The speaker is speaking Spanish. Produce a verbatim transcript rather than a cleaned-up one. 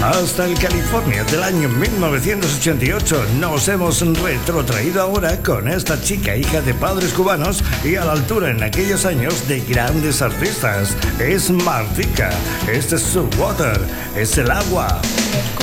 Hasta el California del año mil novecientos ochenta y ocho nos hemos retrotraído ahora con esta chica hija de padres cubanos y a la altura en aquellos años de grandes artistas. Es Martika, este es su Water, es el agua.